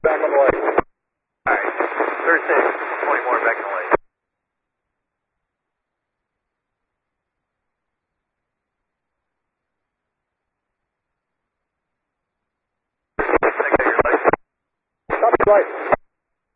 Back on the lake. Alright. 36, 20 more back in the lake. Copy, right.